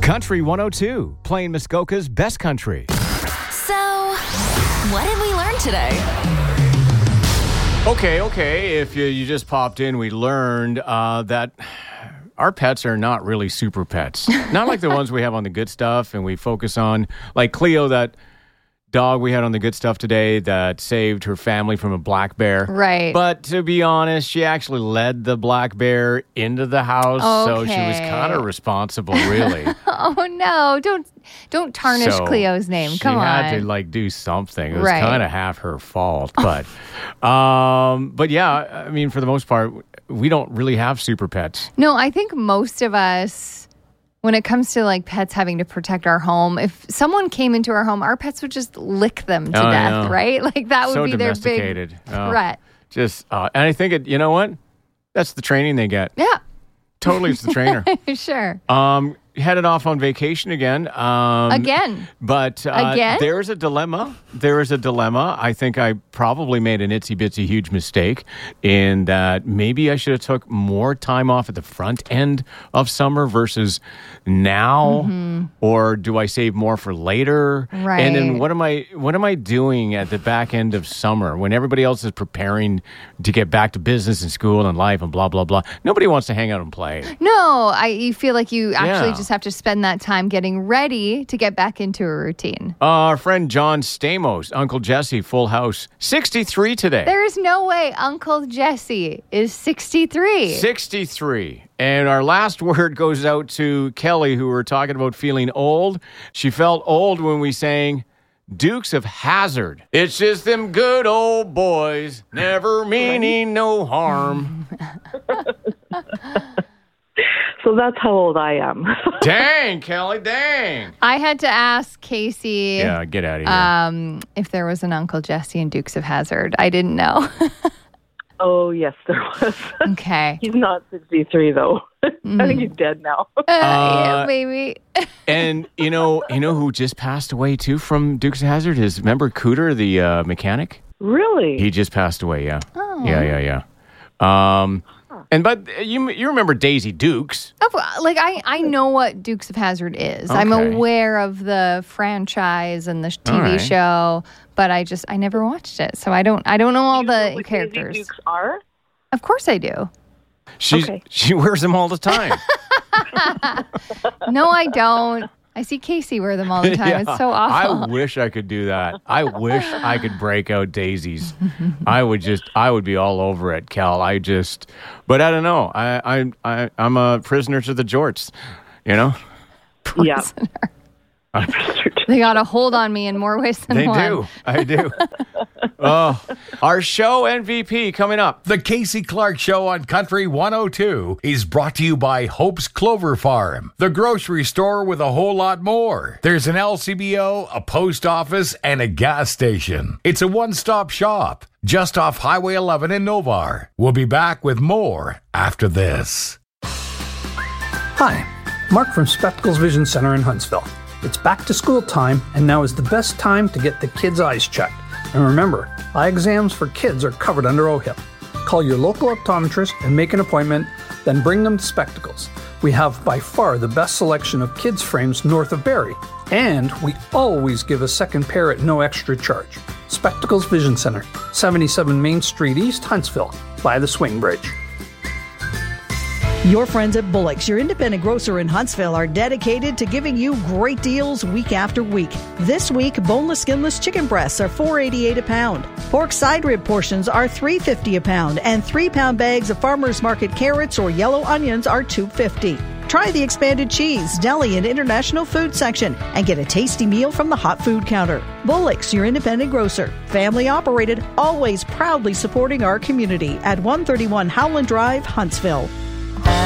Country 102, playing Muskoka's best country. So, what did we learn today? Okay. If you just popped in, we learned that our pets are not really super pets. Not like the ones we have on the good stuff and we focus on. Like Cleo, that dog we had on the good stuff today that saved her family from a black bear. Right. But to be honest, she actually led the black bear into the house. So she was kind of responsible, really. Oh, no. Don't tarnish Cleo's name. Come on. She had to do something. It was kind of half her fault. But yeah, I mean, for the most part, we don't really have super pets. No, I think most of us, when it comes to pets having to protect our home, if someone came into our home, our pets would just lick them to death, right? That would be their big threat. And I think you know what? That's the training they get. Yeah. Totally, it's the trainer. Sure. Headed off on vacation again. Again. But Again? There is a dilemma. I think I probably made an itsy-bitsy huge mistake in that maybe I should have took more time off at the front end of summer versus now. Mm-hmm. Or do I save more for later? Right. And then what am I doing at the back end of summer when everybody else is preparing to get back to business and school and life and blah, blah, blah? Nobody wants to hang out and play. No, you feel like you actually just have to spend that time getting ready to get back into a routine. Our friend John Stamos, Uncle Jesse, Full House, 63 today. There is no way Uncle Jesse is 63. 63. And our last word goes out to Kelly, who were talking about feeling old. She felt old when we sang Dukes of Hazzard. It's just them good old boys, never meaning no harm. So that's how old I am. Dang, Kelly, dang. I had to ask Casey. Yeah, get out of here. If there was an Uncle Jesse in Dukes of Hazzard. I didn't know. Oh, yes, there was. Okay. He's not 63, though. I think he's dead now. Yeah, maybe. And you know who just passed away, too, from Dukes of Hazzard? Remember Cooter, the mechanic? Really? He just passed away, yeah. Oh. Yeah. But you remember Daisy Dukes? I know what Dukes of Hazzard is. Okay. I'm aware of the franchise and the TV show, but I never watched it, so I don't know all the characters. Daisy Dukes are? Of course I do. She wears them all the time. No, I don't. I see Casey wear them all the time. Yeah, it's so awful. I wish I could do that. I wish I could break out daisies. I would be all over it, Cal. But I don't know. I'm a prisoner to the jorts, Yeah. They got a hold on me in more ways than one. They do. I do. Oh, our show MVP coming up. The Casey Clark Show on Country 102 is brought to you by Hope's Clover Farm, the grocery store with a whole lot more. There's an LCBO, a post office, and a gas station. It's a one-stop shop just off Highway 11 in Novar. We'll be back with more after this. Hi, Mark from Spectacles Vision Center in Huntsville. It's back to school time, and now is the best time to get the kids' eyes checked. And remember, eye exams for kids are covered under OHIP. Call your local optometrist and make an appointment, then bring them to Spectacles. We have by far the best selection of kids' frames north of Barrie, and we always give a second pair at no extra charge. Spectacles Vision Center, 77 Main Street East, Huntsville, by the Swing Bridge. Your friends at Bullock's, your independent grocer in Huntsville, are dedicated to giving you great deals week after week. This week, boneless, skinless chicken breasts are $4.88 a pound. Pork side rib portions are $3.50 a pound, and 3-pound bags of Farmers Market carrots or yellow onions are $2.50. Try the expanded cheese, deli, and international food section and get a tasty meal from the hot food counter. Bullock's, your independent grocer. Family operated, always proudly supporting our community at 131 Howland Drive, Huntsville.